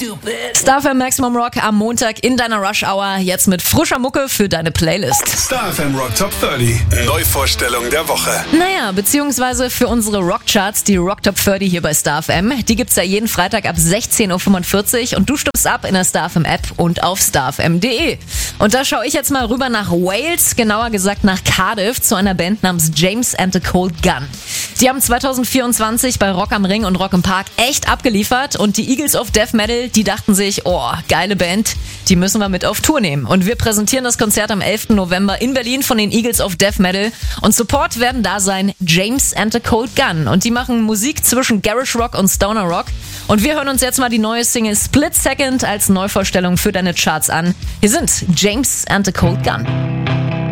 Star FM Maximum Rock am Montag in deiner Rush Hour. Jetzt mit frischer Mucke für deine Playlist. Star FM Rock Top 30. Neuvorstellung der Woche. Naja, beziehungsweise für unsere Rockcharts, die Rock Top 30 hier bei Star FM. Die gibt's ja jeden Freitag ab 16.45 Uhr und du stimmst ab in der Star FM App und auf starfm.de. Und da schaue ich jetzt mal rüber nach Wales, genauer gesagt nach Cardiff, zu einer Band namens James and the Cold Gun. Die haben 2024 bei Rock am Ring und Rock im Park echt abgeliefert und die Eagles of Death Metal, die dachten sich, oh, geile Band, die müssen wir mit auf Tour nehmen. Und wir präsentieren das Konzert am 11. November in Berlin von den Eagles of Death Metal. Und Support werden da sein James and the Cold Gun. Und die machen Musik zwischen Garage Rock und Stoner Rock. Und wir hören uns jetzt mal die neue Single Split Second als Neuvorstellung für deine Charts an. Hier sind James and the Cold Gun.